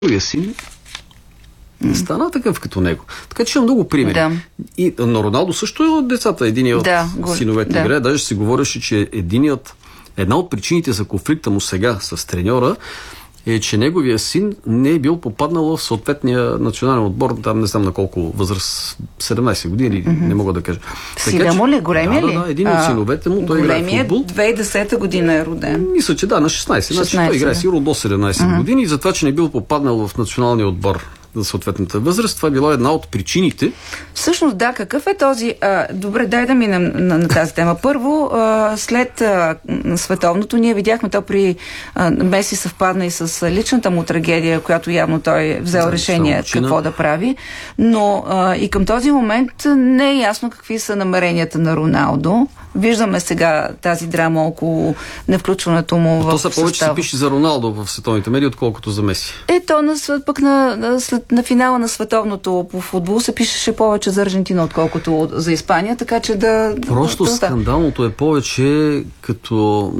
неговия син не стана такъв като него. Така че има много примери. Да. И на Роналдо също е от децата. Единият от синовете играе. Даже се говореше, че една от причините за конфликта му сега с треньора е, че неговия син не е бил попаднал в съответния национален отбор, там не знам на колко възраст, 17 години, не мога да кажа. Сина му ли? Големия ли? Да, един от синовете му, той играе в футбол. 2010 година е роден. Мисля, че на 16. Значи той играе сигурно до 17 години и за това, че не бил попаднал в националния отбор за съответната възраст, това е била една от причините. Всъщност, да, какъв е този... добре, дай да минем на тази тема. Първо, след световното, ние видяхме то при Меси съвпадна и с личната му трагедия, която явно той е взел решение какво да прави, но и към този момент не е ясно какви са намеренията на Роналдо. Виждаме сега тази драма около невключването му в състава. То са повече се пише за Роналдо в световните медии, отколкото за Меси. Пък на финала на световното по футбол се пишеше повече за Аржентина, отколкото за Испания, така че Просто скандалното е повече като...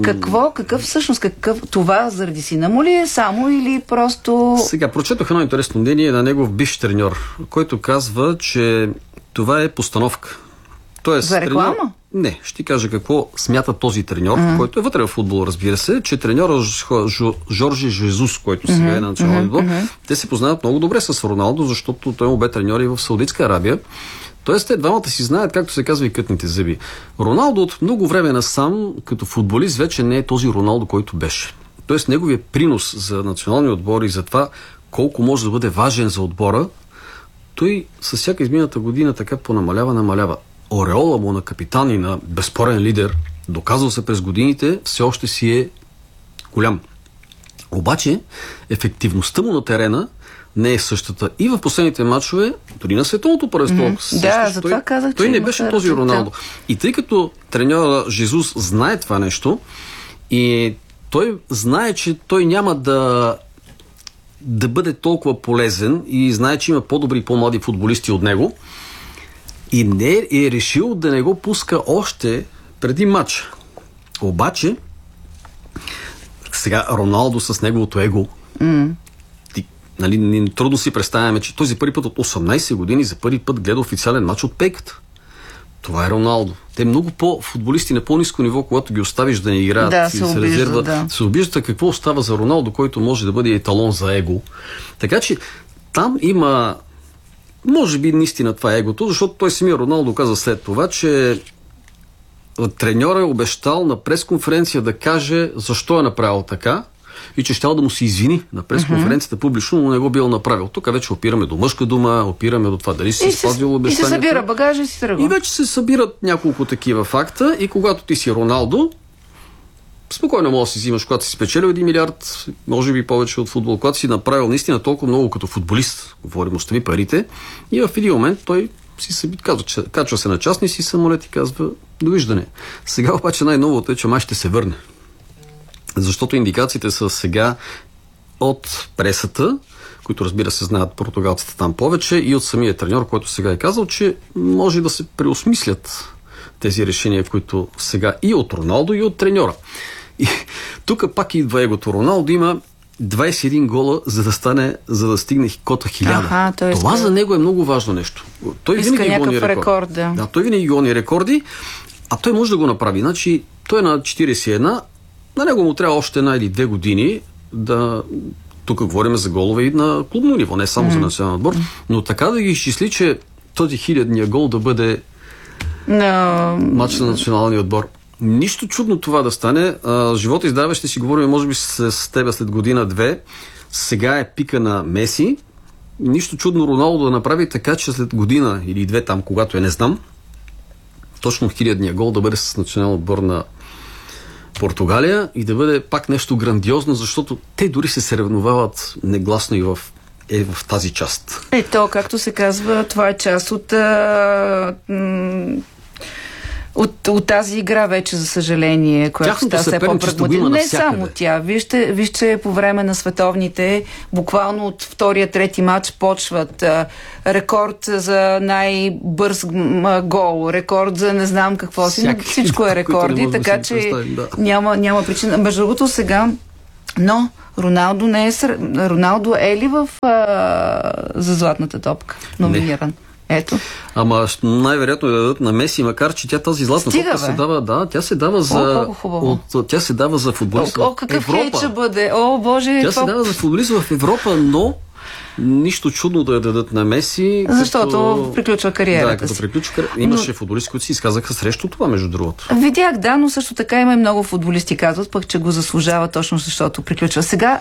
Какъв това заради сина му ли е само или просто... Сега, прочетох едно интересно мнение на негов бивш треньор, който казва, че това е постановка. Тоест, за реклама? Не, ще кажа какво смята този треньор, който е вътре в футбол, разбира се, че треньора Жорже Жезус, който сега е на националния отбор, те се познават много добре с Роналдо, защото той му бе треньор и в Саудитска Арабия. Тоест, те двамата си знаят, както се казва, и кътните зъби. Роналдо от много време насам, като футболист, вече не е този Роналдо, който беше. Тоест, неговият принос за националния отбор и за това колко може да бъде важен за отбора, той с всяка измината година така понамалява. Ореола му на капитан и на безспорен лидер, доказал се през годините, все още си е голям. Обаче, ефективността му на терена не е същата. И в последните матчове, дори на световното първенство, затова казах, той не беше този Роналдо. И тъй като треньора Жезус знае това нещо, и той знае, че той няма да бъде толкова полезен и знае, че има по-добри и по-млади футболисти от него, и не е решил да не го пуска още преди матча. Обаче, сега Роналдо с неговото его, трудно си представяме, че този първи път от 18 години за първи път гледа официален матч от пейката. Това е Роналдо. Те много по-футболисти на по-ниско ниво, когато ги оставиш да не играят се обиждат какво остава за Роналдо, който може да бъде еталон за его. Така че там има може би наистина това е егото, защото той самия Роналдо каза след това, че треньора е обещал на пресконференция да каже защо е направил така и че щял да му се извини на пресконференцията публично, но не го бил направил. Тук вече опираме до мъжка дума, опираме до това дали си спазил обещанията. И се събира багажа и си тръгва. И вече се събират няколко такива факта и когато ти си Роналдо, спокойно може да си взимаш, когато си спечелил 1 милиард, може би повече от футбол, когато си направил наистина толкова много като футболист, говорим, остави парите, и в един момент той качва се на частни си самолет и казва довиждане. Сега обаче най-новото е, че май ще се върне. Защото индикациите са сега от пресата, които разбира се знаят португалците там повече, и от самия треньор, който сега е казал, че може да се преосмислят тези решения, които сега и от Роналдо, и от треньора. И тук пак идва егото. Роналдо има 21 гола, за да стигне кота 1000. Това за него е много важно нещо. Той винаги гони рекорд. Да, той винаги гони рекорди, а той може да го направи. Значи, той е на 41, на него му трябва още 1 или 2 години да... Тук говорим за голове и на клубно ниво, не само за национален отбор, но така да ги изчисли, че този 1000-ния гол да бъде матч на националния отбор. Нищо чудно това да стане. Живота и здраве ще си говорим, може би с теб след година-две. Сега е пика на Меси. Нищо чудно Роналдо да направи така, че след година или 2 там, когато не знам, точно 1000-ния гол да бъде с национален отбор на Португалия и да бъде пак нещо грандиозно, защото те дори се съревновават негласно и в тази част. То, както се казва, това е част от тази игра вече, за съжаление, която става все по-прагматична. Не само тя. Вижте, по време на световните, буквално от втория, трети матч почват рекорд за най-бърз гол, рекорд за не знам какво си. Всичко е рекорди, така че няма причина. Между другото, сега Но Роналдо не е... Роналдо е ли за златната топка номиниран? Ето. Ама най-вероятно да дадат на Меси, макар че тази златна топка се дава, тя се дава за... тя се дава за футболист в Европа. Какъв хейт ще бъде? О, Боже! Тя се дава за футболист в Европа, но нищо чудно да я дадат на Меси. Защото приключва кариерата. Да, като приключва кариерата. Имаше футболисти, които си изказаха срещу това, между другото. Видях, да, но също така има и много футболисти казват, пък че го заслужава точно защото приключва. Сега,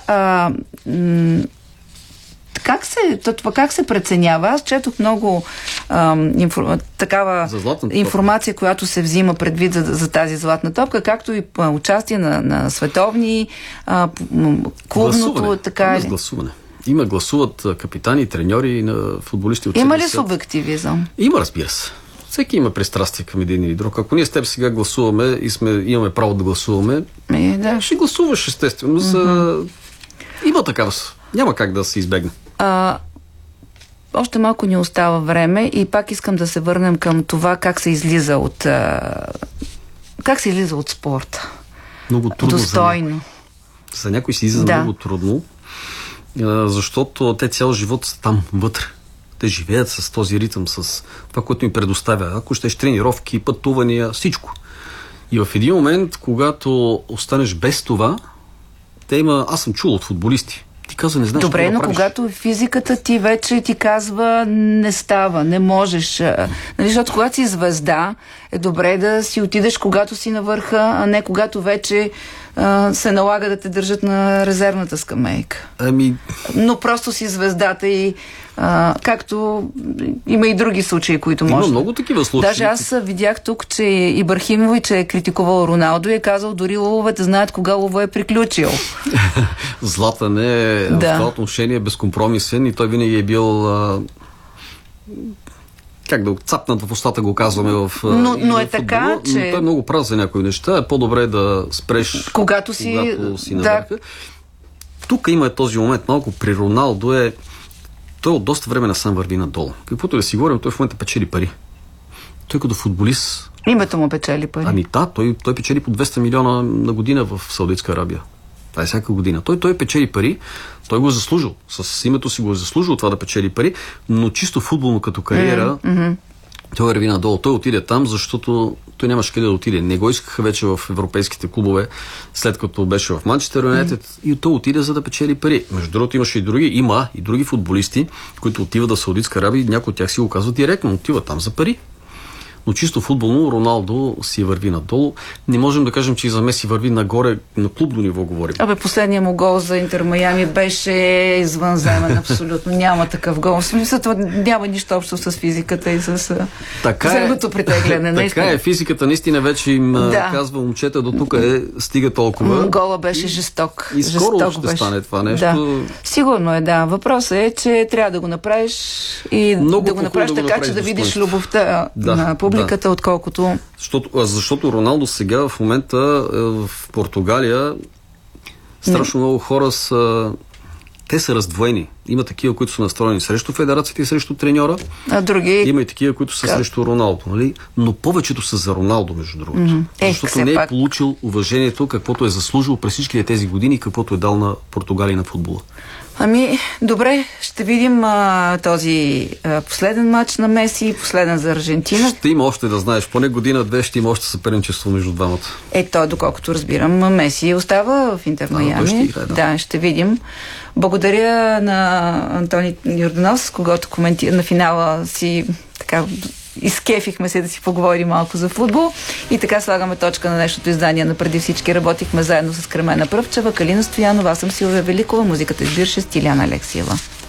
как се преценява? Аз четох много такава информация, която се взима предвид за тази златна топка, както и участие на световни клубното. Гласуване. Гласуват капитани, треньори на футболисти от Има ли субективизъм? Има, разбира се. Всеки има пристрастие към един или друг. Ако ние с теб сега гласуваме и имаме право да гласуваме, ще гласуваш естествено. Има такава. Няма как да се избегне. Още малко ни остава време и пак искам да се върнем към това как се излиза от спорта. Много трудно. Достойно. За някой се излиза много трудно, защото те цял живот са там вътре. Те живеят с този ритъм, с това, което им предоставя. Ако щеш тренировки, пътувания, всичко. И в един момент, когато останеш без това, аз съм чул от футболисти. Ти казва, не знаеш. Добре, но когато физиката ти вече ти казва, не става, не можеш. Защото когато си звезда, е добре да си отидеш, когато си на върха, а не когато вече се налага да те държат на резервната скамейка. Но просто си звездата и както има и други случаи, които може. Има много такива случаи. Даже аз видях тук, че Ибрахимович е критикувал Роналдо и е казал, дори лововете знаят кога лова е приключил. Златан е в това отношение безкомпромисен и той винаги е бил как да цапнат в устата, го казваме в но е така, че... Но той е много прав за някои неща. Е по-добре да спреш когато си на върха. Тук има този момент малко при Роналдо той от доста време насам върви надолу. Каквото да си говорим, той в момента печели пари. Той като футболист... Името му печели пари. Той печели по 200 милиона на година в Саудитска Арабия. Това е всяка година. Той печели пари, той го е заслужил. С името си го е заслужил това да печели пари, но чисто футболно като кариера той върви надолу. Той отиде там, защото той нямаше къде да отиде. Не го искаха вече в европейските клубове, след като беше в Манчестър Юнайтед и той отиде за да печели пари. Между другото имаше и други футболисти, които отиват в Саудитска Арабия и някои от тях си го казват директно, отиват там за пари. Но чисто футболно Роналдо си върви надолу. Не можем да кажем, че и за Меси върви нагоре, на клубно ниво говорим. Последният му гол за Интер Майами беше извънземен, абсолютно. Няма такъв гол. В смисъл, няма нищо общо с физиката и с взаимното притегляне. Така е, физиката наистина вече им казва, момчета, до тук стига толкова. Гола беше жесток. И скоро ще стане това нещо. Сигурно е, да. Въпросът е, че трябва да го направиш и да го направиш така, че да видиш любовта на публиката, отколкото... Защото Роналдо сега в момента в Португалия страшно много хора те са раздвоени. Има такива, които са настроени срещу федерацията и срещу треньора. А други... Има и такива, които са срещу Роналдо. Нали? Но повечето са за Роналдо, между другото. Защото не е получил уважението, каквото е заслужил през всичките тези години и каквото е дал на Португалия на футбола. Добре, ще видим този последен матч на Меси, последен за Аржентина. Ще има още, да знаеш, поне година-две ще има още съперничество между двамата. Той, доколкото разбирам, Меси остава в Интер Майами. Ще видим. Благодаря на Антони Йорданов, с когото на финала си така изкефихме се да си поговорим малко за футбол. И така слагаме точка на днешното издание на Преди всички. Работихме заедно с Кремена Пръвчева, Калина Стоянова, аз съм Силвия Великова, музиката избираше Стиляна Алексиева.